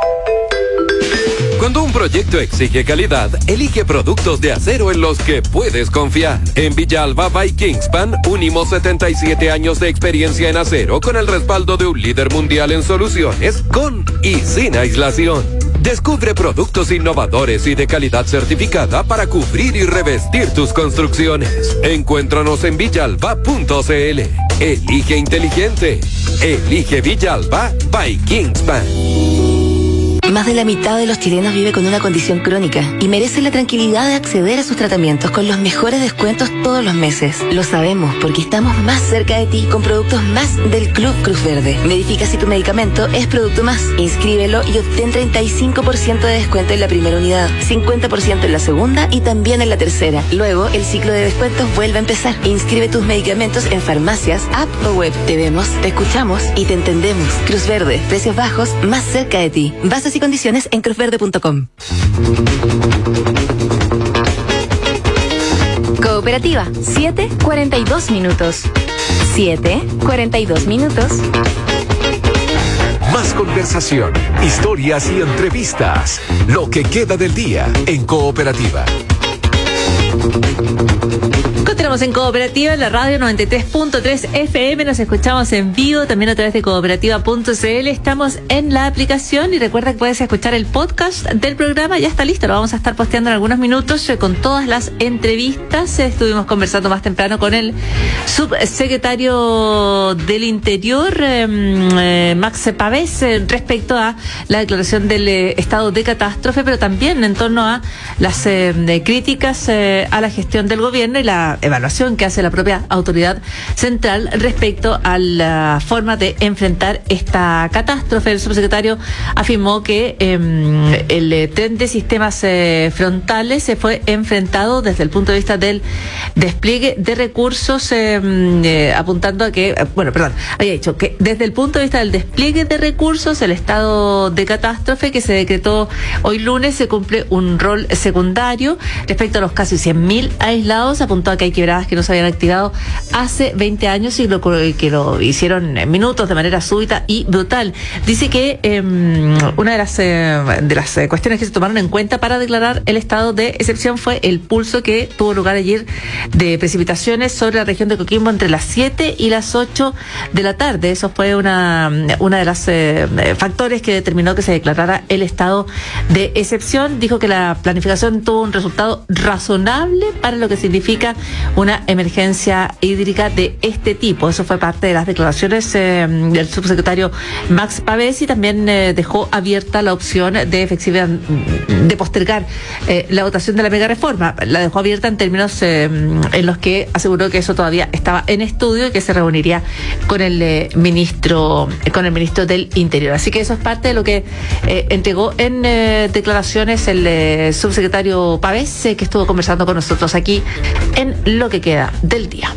Cuando un proyecto exige calidad, elige productos de acero en los que puedes confiar. En Villalba by Kingspan, unimos setenta y siete años de experiencia en acero con el respaldo de un líder mundial en soluciones con y sin aislación. Descubre productos innovadores y de calidad certificada para cubrir y revestir tus construcciones. Encuéntranos en villalba punto c l. Elige inteligente. Elige Villalba by Kingspan. Más de la mitad de los chilenos vive con una condición crónica y merece la tranquilidad de acceder a sus tratamientos con los mejores descuentos todos los meses. Lo sabemos porque estamos más cerca de ti con productos más del Club Cruz Verde. Verifica si tu medicamento es producto más. Inscríbelo y obtén treinta y cinco por ciento de descuento en la primera unidad, cincuenta por ciento en la segunda y también en la tercera. Luego, el ciclo de descuentos vuelve a empezar. Inscribe tus medicamentos en farmacias, app o web. Te vemos, te escuchamos y te entendemos. Cruz Verde, precios bajos, más cerca de ti. Bases y condiciones en cruz verde punto com. Cooperativa, siete cuarenta y dos minutos. siete cuarenta y dos minutos. Más conversación, historias y entrevistas. Lo que queda del día en Cooperativa. Continuamos en Cooperativa, en la radio noventa y tres punto tres F M. Nos escuchamos en vivo también a través de cooperativa punto c l. Estamos en la aplicación y recuerda que puedes escuchar el podcast del programa. Ya está listo, lo vamos a estar posteando en algunos minutos con todas las entrevistas. Estuvimos conversando más temprano con el subsecretario del Interior, eh, Max Pavés, eh, respecto a la declaración del eh, estado de catástrofe, pero también en torno a las eh, de críticas eh, a la gestión del gobierno y la evaluación que hace la propia autoridad central respecto a la forma de enfrentar esta catástrofe. El subsecretario afirmó que eh, el tren de sistemas eh, frontales se fue enfrentado desde el punto de vista del despliegue de recursos, eh, eh, apuntando a que, eh, bueno, perdón, había dicho que desde el punto de vista del despliegue de recursos, el estado de catástrofe que se decretó hoy lunes se cumple un rol secundario respecto a los casi cien mil aislados. Apuntó a que hay quebradas que no se habían activado hace veinte años y lo, que lo hicieron en minutos de manera súbita y brutal. Dice que eh, una de las, eh, de las eh, cuestiones que se tomaron en cuenta para declarar el estado de excepción fue el pulso que tuvo lugar ayer de precipitaciones sobre la región de Coquimbo entre las siete y las ocho de la tarde. Eso fue una, una de las eh, factores que determinó que se declarara el estado de excepción. Dijo que la planificación tuvo un resultado razonable para lo que significa una emergencia hídrica de este tipo. Eso fue parte de las declaraciones eh, del subsecretario Max Pavés y también eh, dejó abierta la opción de efectiva, de postergar eh, la votación de la mega reforma. La dejó abierta en términos eh, en los que aseguró que eso todavía estaba en estudio y que se reuniría con el eh, ministro con el ministro del Interior. Así que eso es parte de lo que eh, entregó en eh, declaraciones el eh, subsecretario Pavés, eh, que estuvo conversando con nosotros aquí en lo que queda del día.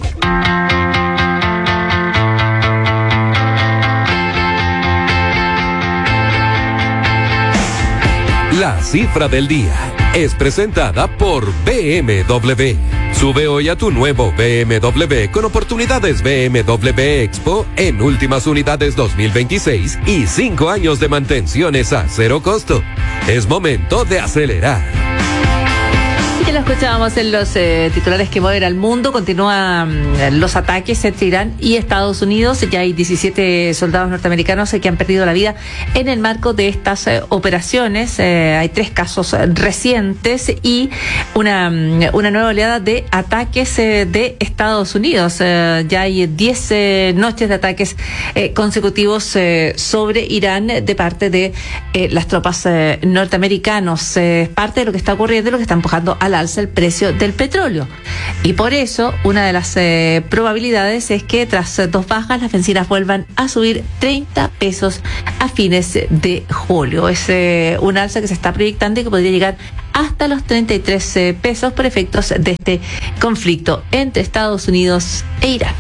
La cifra del día es presentada por B M W. Sube hoy a tu nuevo B M W con oportunidades B M W Expo en últimas unidades dos mil veintiséis y cinco años de mantenciones a cero costo. Es momento de acelerar. Y lo escuchábamos en los eh, titulares que mueven al mundo. Continúan eh, los ataques entre Irán y Estados Unidos. Ya hay diecisiete soldados norteamericanos eh, que han perdido la vida en el marco de estas eh, operaciones. Eh, hay tres casos eh, recientes y una, una nueva oleada de ataques eh, de Estados Unidos. Eh, ya hay diez eh, noches de ataques eh, consecutivos eh, sobre Irán de parte de eh, las tropas eh, norteamericanos. Eh, es parte de lo que está ocurriendo y lo que está empujando al alza el precio del petróleo. Y por eso, una de las eh, probabilidades es que tras eh, dos bajas, las bencinas vuelvan a subir treinta pesos a fines de julio. Es eh, un alza que se está proyectando y que podría llegar hasta los treinta y tres eh, pesos por efectos de este conflicto entre Estados Unidos e Irán.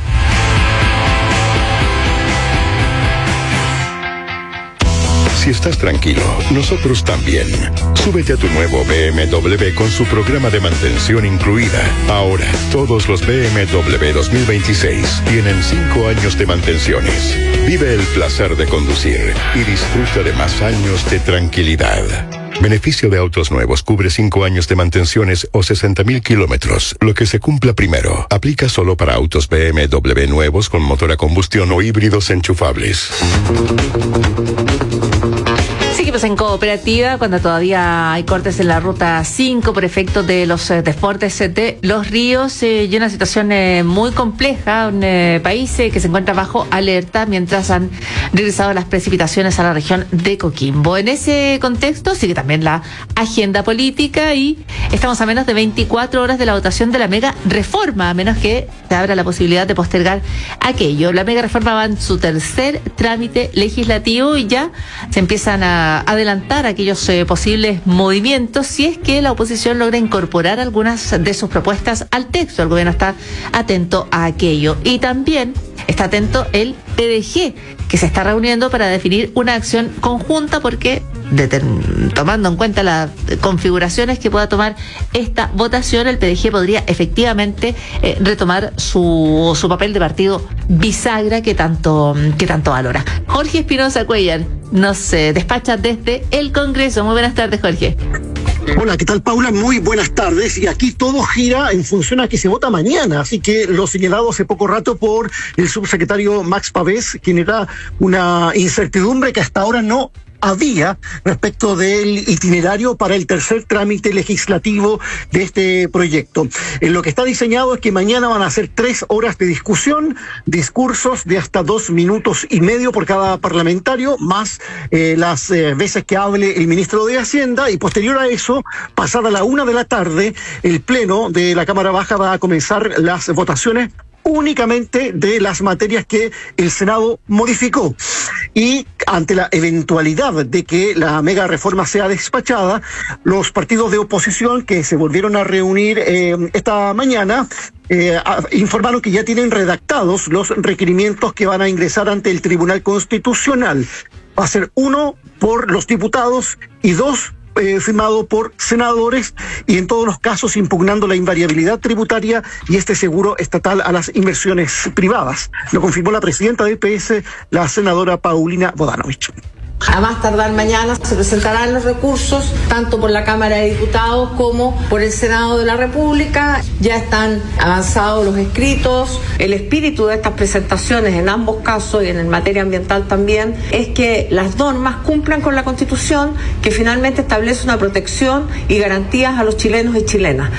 Si estás tranquilo, nosotros también. Súbete a tu nuevo B M W con su programa de mantención incluida. Ahora, todos los B M W dos mil veintiséis tienen cinco años de mantenciones. Vive el placer de conducir y disfruta de más años de tranquilidad. Beneficio de autos nuevos cubre cinco años de mantenciones o sesenta mil kilómetros. Lo que se cumpla primero. Aplica solo para autos B M W nuevos con motor a combustión o híbridos enchufables. Seguimos en Cooperativa cuando todavía hay cortes en la ruta cinco por efecto de los eh, desbordes de los ríos eh, y una situación eh, muy compleja, un eh, país eh, que se encuentra bajo alerta mientras han regresado las precipitaciones a la región de Coquimbo. En ese contexto sigue también la agenda política y estamos a menos de veinticuatro horas de la votación de la mega reforma, a menos que se abra la posibilidad de postergar aquello. La mega reforma va en su tercer trámite legislativo y ya se empiezan a adelantar aquellos eh, posibles movimientos si es que la oposición logra incorporar algunas de sus propuestas al texto. El gobierno está atento a aquello y también está atento el P D G, que se está reuniendo para definir una acción conjunta porque determ- tomando en cuenta las configuraciones que pueda tomar esta votación, el P D G podría efectivamente eh, retomar su, su papel de partido bisagra que tanto, que tanto valora. Jorge Espinosa Cuellar nos eh, despacha desde el Congreso. Muy buenas tardes, Jorge. Hola, ¿qué tal, Paula? Muy buenas tardes. Y aquí todo gira en función a que se vota mañana. Así que lo señalado hace poco rato por el subsecretario Max Pavés genera una incertidumbre que hasta ahora no había respecto del itinerario para el tercer trámite legislativo de este proyecto. En lo que está diseñado es que mañana van a ser tres horas de discusión, discursos de hasta dos minutos y medio por cada parlamentario, más eh, las eh, veces que hable el ministro de Hacienda, y posterior a eso, pasada la una de la tarde, el pleno de la Cámara Baja va a comenzar las votaciones únicamente de las materias que el Senado modificó. Y ante la eventualidad de que la mega reforma sea despachada, los partidos de oposición que se volvieron a reunir eh, esta mañana eh, a, informaron que ya tienen redactados los requerimientos que van a ingresar ante el Tribunal Constitucional. Va a ser uno por los diputados y dos Eh, firmado por senadores, y en todos los casos impugnando la invariabilidad tributaria y este seguro estatal a las inversiones privadas. Lo confirmó la presidenta del P S, la senadora Paulina Bodanovich. A más tardar mañana se presentarán los recursos, tanto por la Cámara de Diputados como por el Senado de la República. Ya están avanzados los escritos. El espíritu de estas presentaciones, en ambos casos y en materia ambiental también, es que las normas cumplan con la Constitución, que finalmente establece una protección y garantías a los chilenos y chilenas.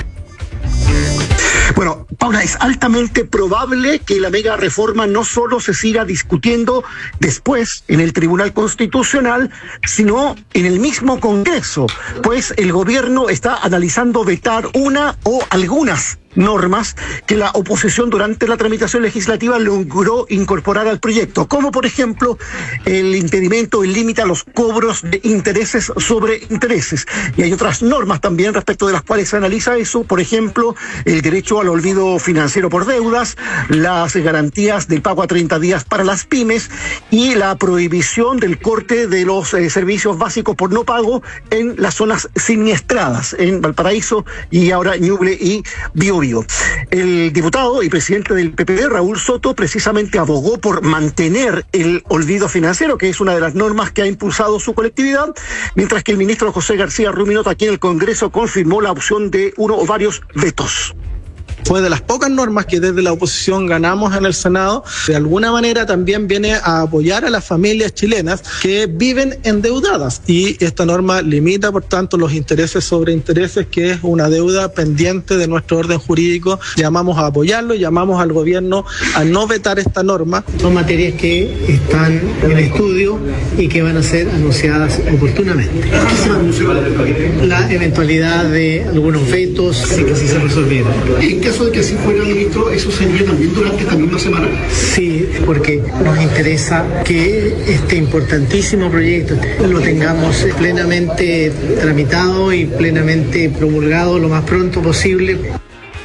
Bueno, Paula, es altamente probable que la mega reforma no solo se siga discutiendo después en el Tribunal Constitucional, sino en el mismo Congreso, pues el gobierno está analizando vetar una o algunas normas que la oposición durante la tramitación legislativa logró incorporar al proyecto, como por ejemplo el impedimento, el límite a los cobros de intereses sobre intereses. Y hay otras normas también respecto de las cuales se analiza eso, por ejemplo, el derecho al olvido financiero por deudas, las garantías del pago a treinta días para las pymes y la prohibición del corte de los eh, servicios básicos por no pago en las zonas siniestradas, en Valparaíso y ahora Ñuble y Biobío. promovido. El diputado y presidente del P P D, Raúl Soto, precisamente abogó por mantener el olvido financiero, que es una de las normas que ha impulsado su colectividad, mientras que el ministro José García Ruminot aquí en el Congreso confirmó la opción de uno o varios vetos. Fue de las pocas normas que desde la oposición ganamos en el Senado. De alguna manera también viene a apoyar a las familias chilenas que viven endeudadas. Y esta norma limita, por tanto, los intereses sobre intereses, que es una deuda pendiente de nuestro orden jurídico. Llamamos a apoyarlo, llamamos al gobierno a no vetar esta norma. Son materias que están en estudio y que van a ser anunciadas oportunamente. ¿Qué se va a anunciar? La eventualidad de algunos vetos, sí que sí se resolvieron. ¿En caso de que así fuera, ministro, eso sería también durante esta misma semana? Sí, porque nos interesa que este importantísimo proyecto lo tengamos plenamente tramitado y plenamente promulgado lo más pronto posible.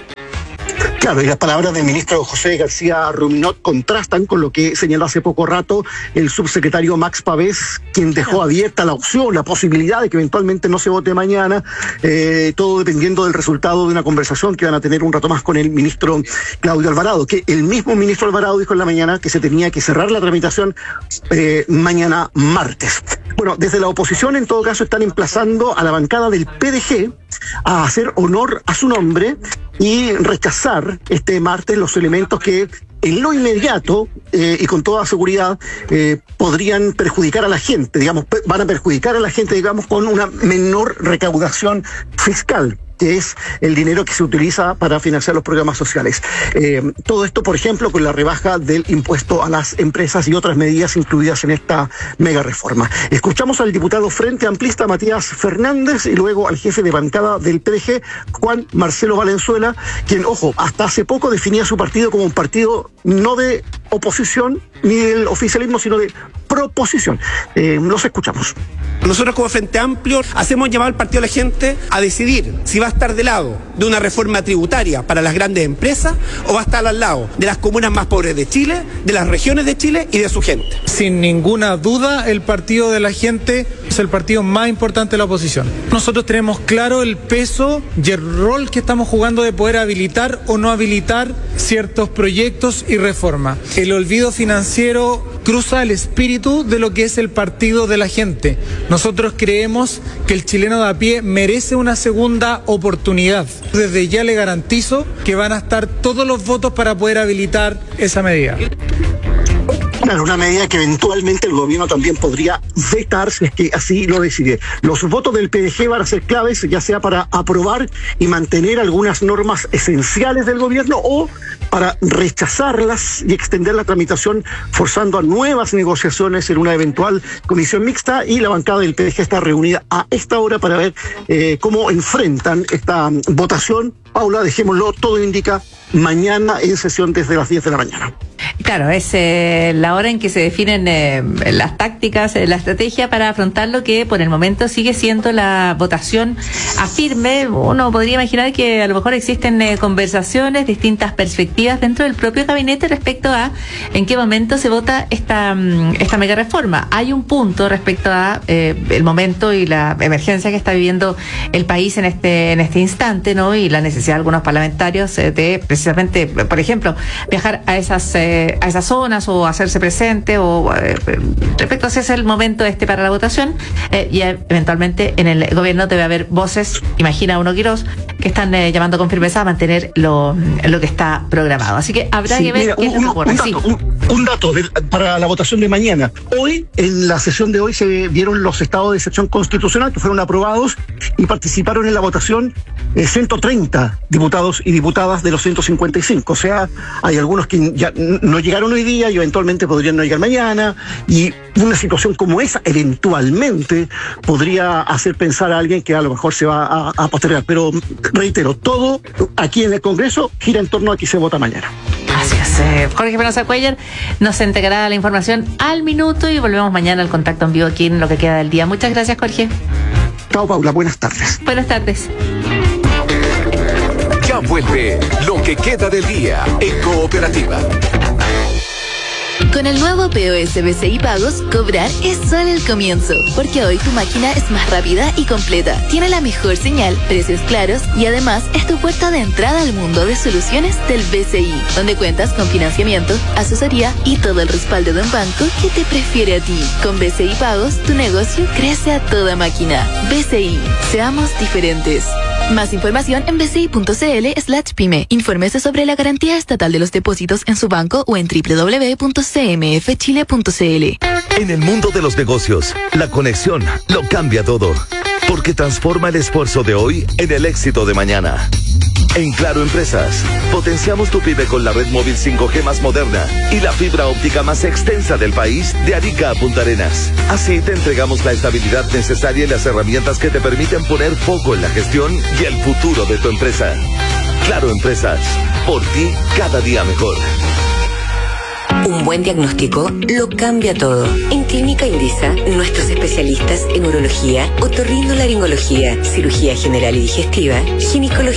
Claro, y las palabras del ministro José García Ruminot contrastan con lo que señaló hace poco rato el subsecretario Max Pavés, quien dejó abierta la opción, la posibilidad de que eventualmente no se vote mañana, eh, todo dependiendo del resultado de una conversación que van a tener un rato más con el ministro Claudio Alvarado, que el mismo ministro Alvarado dijo en la mañana que se tenía que cerrar la tramitación eh, mañana martes. Bueno, desde la oposición en todo caso están emplazando a la bancada del P D G a hacer honor a su nombre y rechazar este martes los elementos que en lo inmediato eh, y con toda seguridad eh, podrían perjudicar a la gente, digamos, van a perjudicar a la gente, digamos, con una menor recaudación fiscal, que es el dinero que se utiliza para financiar los programas sociales. Eh, todo esto, por ejemplo, con la rebaja del impuesto a las empresas y otras medidas incluidas en esta mega reforma. Escuchamos al diputado Frente Amplista Matías Fernández y luego al jefe de bancada del P D G, Juan Marcelo Valenzuela, quien, ojo, hasta hace poco definía su partido como un partido no de oposición ni del oficialismo, sino de proposición. Eh, los escuchamos. Nosotros como Frente Amplio hacemos llamar al partido a la gente a decidir si va a estar del lado de una reforma tributaria para las grandes empresas o va a estar al lado de las comunas más pobres de Chile, de las regiones de Chile y de su gente. Sin ninguna duda, el partido de la gente es el partido más importante de la oposición. Nosotros tenemos claro el peso y el rol que estamos jugando de poder habilitar o no habilitar ciertos proyectos y reformas. El olvido financiero cruza el espíritu de lo que es el partido de la gente. Nosotros creemos que el chileno de a pie merece una segunda oportunidad. Desde ya le garantizo que van a estar todos los votos para poder habilitar esa medida. Claro, una medida que eventualmente el gobierno también podría vetar si es que así lo decide. Los votos del P D G van a ser claves, ya sea para aprobar y mantener algunas normas esenciales del gobierno o para rechazarlas y extender la tramitación forzando a nuevas negociaciones en una eventual comisión mixta, y la bancada del P D G está reunida a esta hora para ver eh, cómo enfrentan esta votación. Paula, dejémoslo, todo indica mañana en sesión desde las diez de la mañana. Claro, es eh, la hora en que se definen eh, las tácticas, eh, la estrategia para afrontar lo que por el momento sigue siendo la votación a firme. Uno podría imaginar que a lo mejor existen eh, conversaciones, distintas perspectivas dentro del propio gabinete respecto a en qué momento se vota esta esta mega reforma. Hay un punto respecto a eh, el momento y la emergencia que está viviendo el país en este en este instante, ¿no? Y la necesidad de algunos parlamentarios eh, de precisamente, por ejemplo, viajar a esas eh, a esas zonas o hacerse presente o eh, respecto a ese es el momento este para la votación eh, y eventualmente en el gobierno debe haber voces, imagina uno Quirós, que están eh, llamando con firmeza a mantener lo, lo que está programado. Así que habrá sí, que ver mira, qué un, es ocurre. Un dato, sí. un, un dato de, para la votación de mañana. Hoy, en la sesión de hoy, se dieron los estados de excepción constitucional que fueron aprobados y participaron en la votación eh, ciento treinta diputados y diputadas de los ciento cincuenta y cinco. O sea, hay algunos que ya no llegaron hoy día y eventualmente podrían no llegar mañana, y una situación como esa eventualmente podría hacer pensar a alguien que a lo mejor se va a, a postergar, pero reitero, todo aquí en el Congreso gira en torno a que se vota mañana. Gracias. Eh, Jorge Espinosa Cuellar nos entregará la información al minuto y volvemos mañana al contacto en vivo aquí en lo que queda del día. Muchas gracias, Jorge. Chao, Paula. Buenas tardes. Buenas tardes. Ya vuelve lo que queda del día en Cooperativa. Con el nuevo P O S B C I Pagos, cobrar es solo el comienzo, porque hoy tu máquina es más rápida y completa, tiene la mejor señal, precios claros y además es tu puerta de entrada al mundo de soluciones del B C I, donde cuentas con financiamiento, asesoría y todo el respaldo de un banco que te prefiere a ti. Con B C I Pagos, tu negocio crece a toda máquina. B C I, seamos diferentes. Más información en bci.cl slash pyme. Infórmese sobre la garantía estatal de los depósitos en su banco o en doble u doble u doble u punto c m f chile punto c l. En el mundo de los negocios, la conexión lo cambia todo, porque transforma el esfuerzo de hoy en el éxito de mañana. En Claro Empresas, potenciamos tu pyme con la red móvil cinco G más moderna y la fibra óptica más extensa del país, de Arica a Punta Arenas. Así te entregamos la estabilidad necesaria y las herramientas que te permiten poner foco en la gestión y el futuro de tu empresa. Claro Empresas, por ti cada día mejor. Un buen diagnóstico lo cambia todo. En Clínica Indisa, nuestros especialistas en urología, otorrinolaringología, cirugía general y digestiva, ginecología